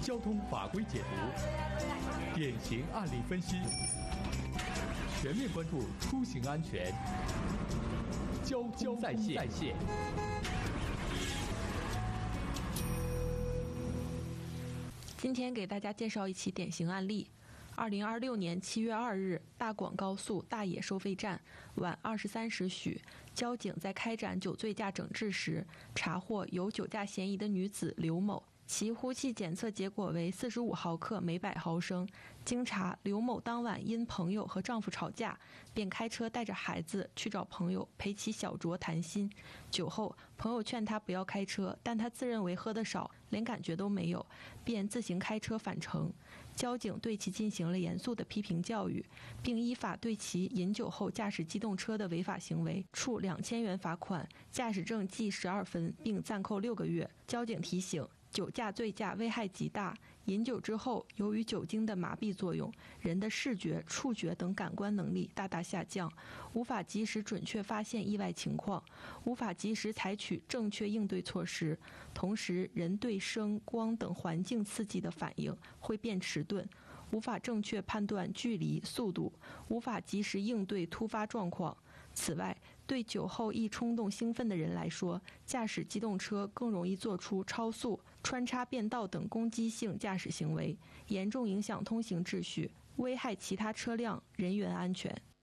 交通法规解读，典型案例分析，全面关注出行安全。交通在线。 今天给大家介绍一起典型案例。2026年7月2日，大广高速大冶收费站晚23时许，交警在开展酒醉驾整治时，查获有酒驾嫌疑的女子刘某。其呼气检测结果为45毫克每100毫升。经查，刘某当晚因朋友和丈夫吵架，便开车带着孩子去找朋友陪其小酌谈心。酒后，朋友劝他不要开车，但他自认为喝得少，连感觉都没有，便自行开车返程。交警对其进行了严肃的批评教育，并依法对其饮酒后驾驶机动车的违法行为处2000元罚款，驾驶证记12分，并暂扣6个月。交警提醒，酒驾醉驾危害极大，饮酒之后，由于酒精的麻痹作用，人的视觉、触觉等感官能力大大下降，无法及时准确发现意外情况，无法及时采取正确应对措施。同时，人对声、光等环境刺激的反应会变迟钝，无法正确判断距离、速度，无法及时应对突发状况。此外，对酒后易冲动兴奋的人来说，驾驶机动车更容易做出超速、穿插变道等攻击性驾驶行为，严重影响通行秩序，危害其他车辆人员安全。